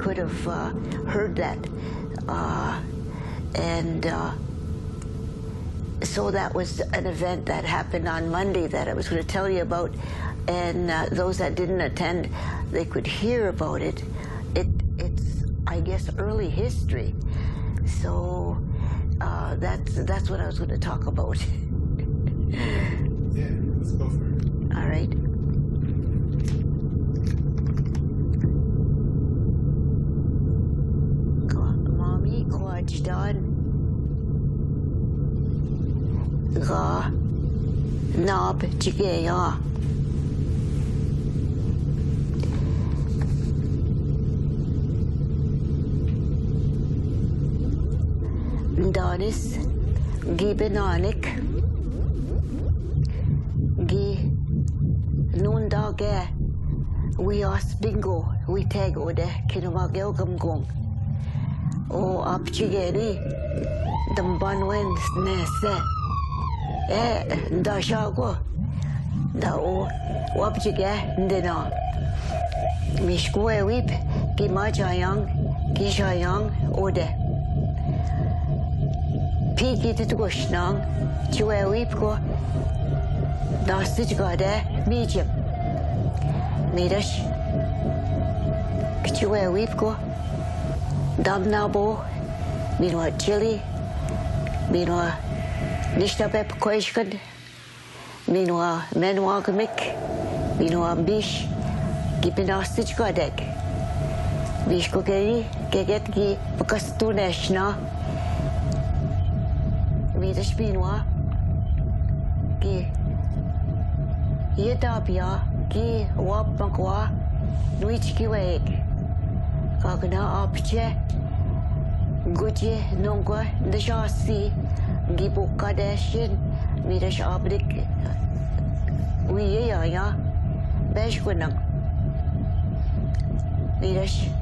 could have heard that. So that was an event that happened on Monday that I was going to tell you about, and those that didn't attend, they could hear about it. It's, I guess, early history. So that's what I was going to talk about. Yeah, let's go for it. All right. Mommy, Quaj Don. Ga Nab Chigaya. Donis Gibenanik Gi Nundage We Os Bingo We Tag Ode Kinamagel Gum O Apchigeri Dambanwen Nese Da Shago Da O Wapchige Ndena Mishkwe Wip Gimajayang Gishayang Ode Piki to Gushnang, Chue Weepko, Dostich Gode, Medium. Midash, Chue Weepko, Dabnabo, Minwa Chili, Minwa Nishtapep Koishkad, Minwa Menwagamik, Minwa Bish, Gipinostich Godek, Bishkokeri, Gegetgi, Pakastuneshna. Midas Binwa, Gi Yedabia, Gi Wapmakwa, Nuichki Wake, Kagana Opche, Guji Nongwa, the Shasi, Gibukadeshin, Midas Oblik, Uyaya, Beshwanang, Midas.